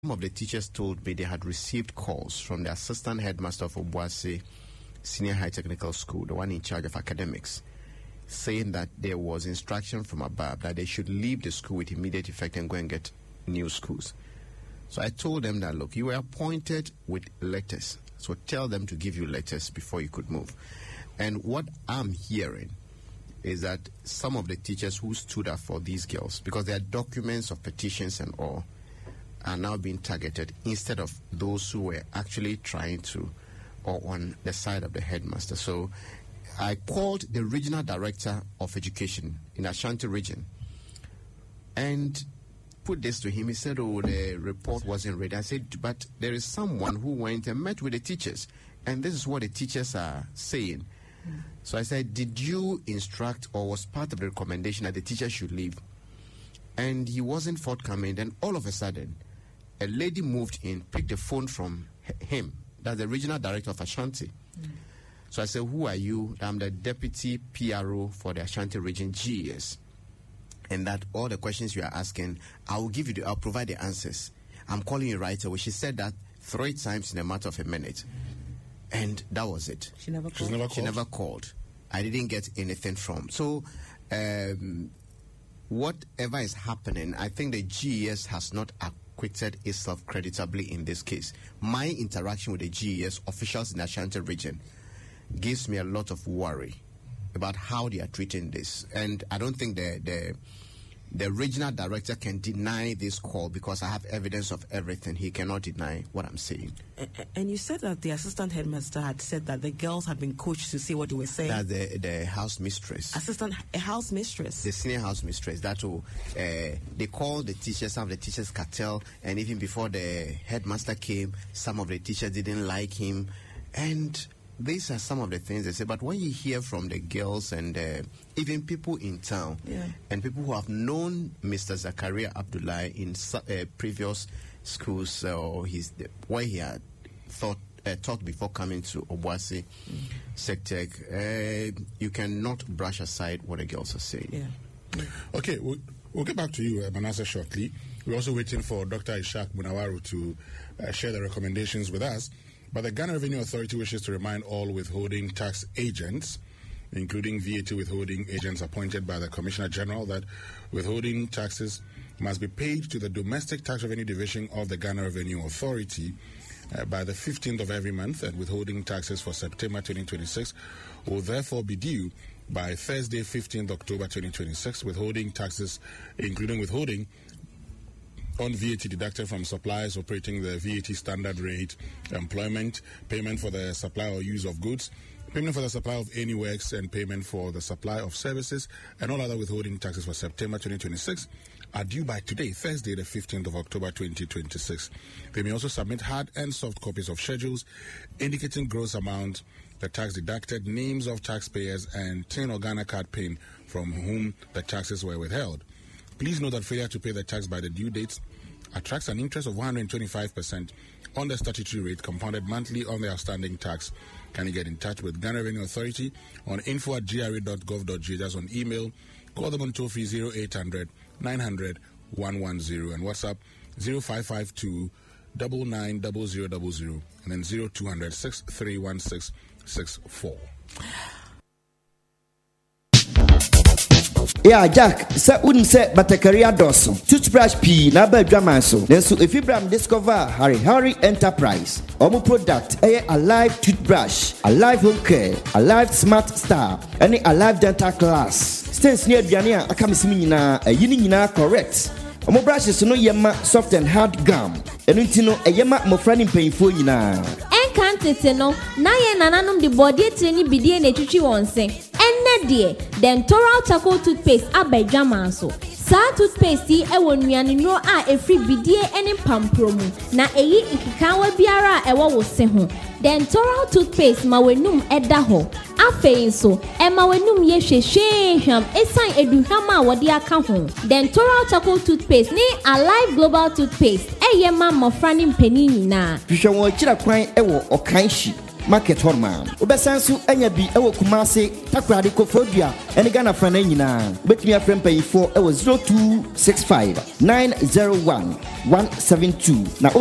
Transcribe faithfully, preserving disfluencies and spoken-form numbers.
Some of the teachers told me they had received calls from the assistant headmaster of Obuasi Senior High Technical School, the one in charge of academics, saying that there was instruction from above that they should leave the school with immediate effect and go and get new schools. So I told them that, look, you were appointed with letters, so tell them to give you letters before you could move. And what I'm hearing is that some of the teachers who stood up for these girls, because there are documents of petitions and all, are now being targeted instead of those who were actually trying to, or on the side of the headmaster. So I called the regional director of education in Ashanti region and put this to him. He said, oh, the report wasn't ready. I said, but there is someone who went and met with the teachers, and this is what the teachers are saying. Mm. So I said, did you instruct or was part of the recommendation that the teachers should leave? And he wasn't forthcoming. Then all of a sudden, a lady moved in, picked the phone from him. That's the regional director of Ashanti. Mm. So I said, who are you? I'm the deputy P R O for the Ashanti region, G E S. And that all the questions you are asking, I will give you, the, I'll provide the answers. I'm calling you right away. She said that three times in a matter of a minute. And that was it. She never called? She's never called. She never called. I didn't get anything from. So, um, whatever is happening, I think the G E S has not acquitted itself creditably in this case. My interaction with the G E S officials in the Ashanti region gives me a lot of worry about how they are treating this. And I don't think the the, the regional director can deny this call because I have evidence of everything. He cannot deny what I'm saying. And you said that the assistant headmaster had said that the girls had been coached to see what they were saying. That the, the house mistress. Assistant, a house mistress. The senior house mistress. That will, uh, they called the teachers, some of the teachers cartel, and even before the headmaster came, some of the teachers didn't like him. And these are some of the things they say. But when you hear from the girls and uh, even people in town, yeah. and people who have known Mister Zakaria Abdullah in uh, previous schools, uh, or his where he had thought uh, taught before coming to Obuasi mm. Sectech, uh, you cannot brush aside what the girls are saying. Yeah. Yeah. Okay, we'll, we'll get back to you, uh, Manasseh, shortly. We're also waiting for Doctor Ishaq Munawaru to uh, share the recommendations with us. But the Ghana Revenue Authority wishes to remind all withholding tax agents, including V A T withholding agents appointed by the Commissioner General, that withholding taxes must be paid to the Domestic Tax Revenue Division of the Ghana Revenue Authority uh, by the fifteenth of every month, and withholding taxes for September twenty twenty-six will therefore be due by Thursday, fifteenth of October twenty twenty-six. Withholding taxes, including withholding on V A T deducted from suppliers operating the V A T standard rate, employment, payment for the supply or use of goods, payment for the supply of any works, and payment for the supply of services, and all other withholding taxes for September twenty twenty-six are due by today, Thursday, the fifteenth of October twenty twenty-six. They may also submit hard and soft copies of schedules indicating gross amount, the tax deducted, names of taxpayers, and tin or Ghana card pin from whom the taxes were withheld. Please note that failure to pay the tax by the due dates attracts an interest of one hundred twenty-five percent on the statutory rate compounded monthly on the outstanding tax. Can you get in touch with Ghana Revenue Authority on info at g r a dot gov dot g h, that's on email, call them on toll free zero eight hundred nine hundred one one zero, and WhatsApp zero five five two nine nine zero zero zero zero, and then zero two hundred six three one six six four. Yeah, Jack, sa wouldn't say but a career dorsum. Toothbrush P, na ba drama so. Then so if you bram discover Harry Harry Enterprise, omu product, a alive toothbrush, alive home care, alive smart star, any alive dental class. Stands near Biania, a camismina, a yinina correct. Omu brushes no yema soft and hard gum. And untino a yema mofrani painful yina. Encantete no, na ye nananum the body training bidie ne chichi wonse. Enne Dentoral charcoal toothpaste abedjama so. Sa toothpaste e wonnuane no a efri bidie ene pampromu na eyi ikikawa biara e wo wose ho. Dentoral toothpaste ma wenum eda ho. Afei so e ma wenum ye hwehwehwam esan eduhwam a wode aka ho. Dentoral charcoal toothpaste ni Alive Global toothpaste e ye ma mofra ni mpani nyina. Hwehwe won kira kwan e wo okanhyi. market horma obesansu enya bi ewo Kumasi Takoradi Kofodua ene Ghana fra na nyina betumi afrem payifo ewo zero two six five nine zero one one seven two na